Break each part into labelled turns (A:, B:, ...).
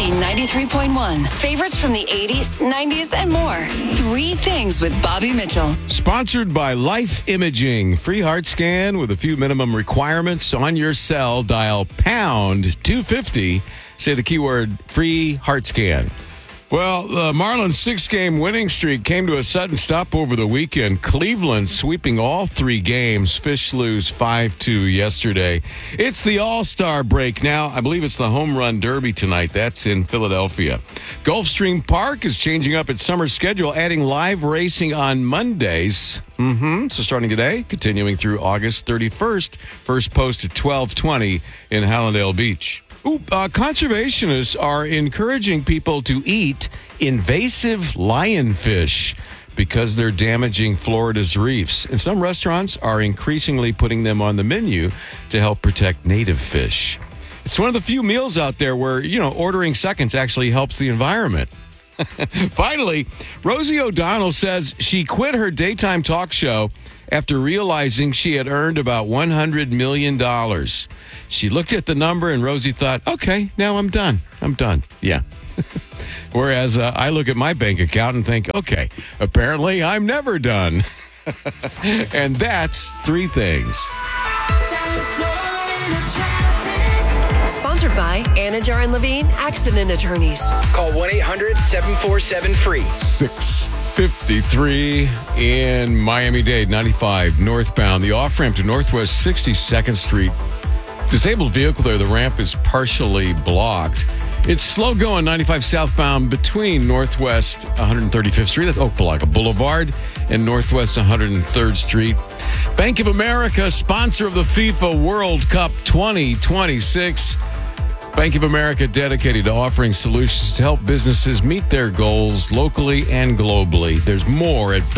A: Easy 93.1. Favorites from the 80s, 90s, and more. 3 Things with Bobby Mitchell.
B: Sponsored by Life Imaging. Free heart scan with a few minimum requirements on your cell. Dial pound 250. Say the keyword free heart scan. Well, the Marlins' 6-game winning streak came to a sudden stop over the weekend. Cleveland sweeping all 3 games. Fish lose 5-2 yesterday. It's the All-Star break now. I believe it's the Home Run Derby tonight. That's in Philadelphia. Gulfstream Park is changing up its summer schedule, adding live racing on Mondays. So starting today, continuing through August 31st. First post at 12:20 in Hallandale Beach. Conservationists are encouraging people to eat invasive lionfish because they're damaging Florida's reefs. And some restaurants are increasingly putting them on the menu to help protect native fish. It's one of the few meals out there where, ordering seconds actually helps the environment. Finally, Rosie O'Donnell says she quit her daytime talk show after realizing she had earned about $100 million. She looked at the number and Rosie thought, okay, now I'm done. Yeah. Whereas I look at my bank account and think, okay, apparently I'm never done. And that's 3 things.
A: Sponsored by Anajar and Levine Accident Attorneys.
C: Call 1-800-747-FREE.
B: 6:53 in Miami-Dade, 95 northbound. The off-ramp to Northwest 62nd Street. Disabled vehicle there. The ramp is partially blocked. It's slow going 95 southbound between Northwest 135th Street, that's Oak-Palaca Boulevard, and Northwest 103rd Street. Bank of America, sponsor of the FIFA World Cup 2026. Bank of America dedicated to offering solutions to help businesses meet their goals locally and globally. There's more at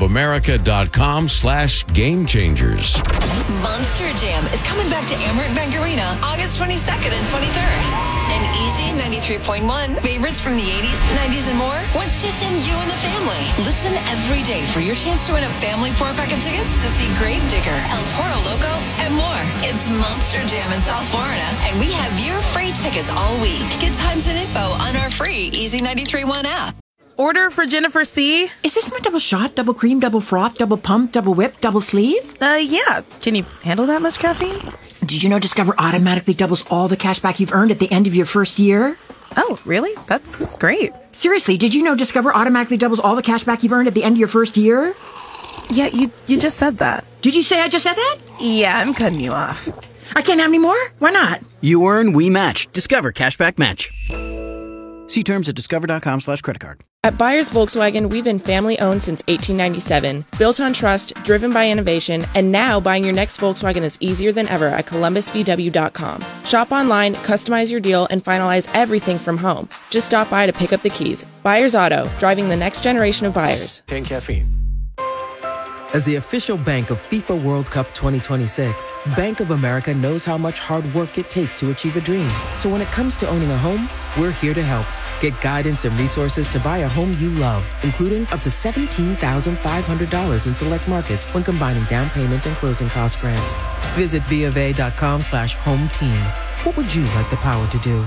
B: bankofamerica.com/gamechangers.
A: Monster Jam is coming back to Amerant Bank Arena August 22nd and 23rd. And Easy 93.1, favorites from the 80s, 90s, and more, wants to send you and the family. Listen every day for your chance to win a family 4-pack of tickets to see Gravedigger, El Toro Loco, and more. It's Monster Jam in South Florida, and we have your free tickets all week. Get times and info on our free Easy 93.1 app.
D: Order for Jennifer C.
E: Is this my double shot, double cream, double froth, double pump, double whip, double sleeve?
D: Yeah. Can you handle that much caffeine?
E: Did you know Discover automatically doubles all the cash back you've earned at the end of your first year?
D: Oh, really? That's great.
E: Seriously, did you know Discover automatically doubles all the cash back you've earned at the end of your first year?
D: Yeah, you just said that.
E: Did you say I just said that?
D: Yeah, I'm cutting you off.
E: I can't have any more? Why not?
F: You earn, we match. Discover Cashback Match. See terms at discover.com/creditcard.
G: At Byers Volkswagen, we've been family-owned since 1897, built on trust, driven by innovation, and now buying your next Volkswagen is easier than ever at columbusvw.com. Shop online, customize your deal, and finalize everything from home. Just stop by to pick up the keys. Byers Auto, driving the next generation of buyers.
C: 10 caffeine.
H: As the official bank of FIFA World Cup 2026, Bank of America knows how much hard work it takes to achieve a dream. So when it comes to owning a home, we're here to help. Get guidance and resources to buy a home you love, including up to $17,500 in select markets when combining down payment and closing cost grants. Visit BofA.com/home team. What would you like the power to do?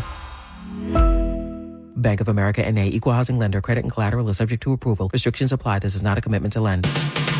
H: Bank of America N.A. Equal Housing Lender. Credit and collateral is subject to approval. Restrictions apply. This is not a commitment to lend.